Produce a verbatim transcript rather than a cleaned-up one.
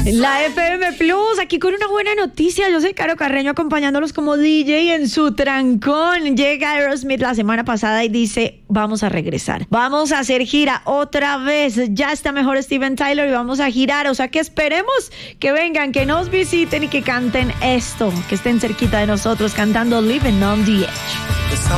La F M Plus, aquí con una buena noticia. Yo soy Caro Carreño acompañándolos como D J en su trancón. Llega Aerosmith la semana pasada y dice, vamos a regresar. Vamos a hacer gira otra vez. Ya está mejor Steven Tyler y vamos a girar. O sea que esperemos que vengan, que nos visiten y que canten esto, que estén cerquita de nosotros cantando Living on the Edge.